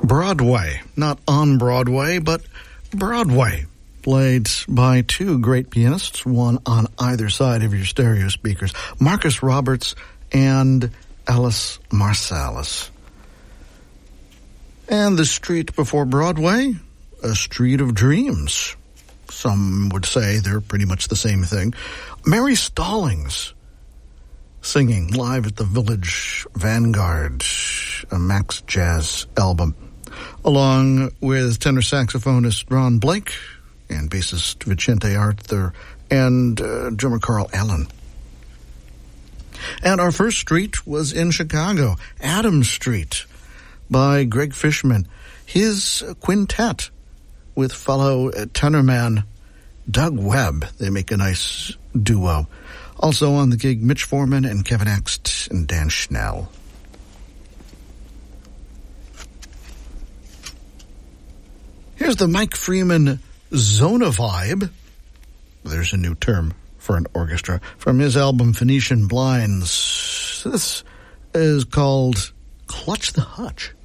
Broadway, not on Broadway, but Broadway, played by two great pianists, one on either side of your stereo speakers, Marcus Roberts and Ellis Marsalis. And the street before Broadway, a street of dreams. Some would say they're pretty much the same thing. Mary Stallings singing live at the Village Vanguard, a Max Jazz album, along with tenor saxophonist Ron Blake and bassist Vicente Arthur and drummer Carl Allen. And our first street was in Chicago, Adams Street, by Greg Fishman. His quintet with fellow tenorman Doug Webb. They make a nice duo. Also on the gig, Mitch Foreman and Kevin Axt and Dan Schnell. Here's the Mike Freeman Zona Vibe. There's a new term for an orchestra from his album Phoenician Blinds. This is called Clutch the Hutch.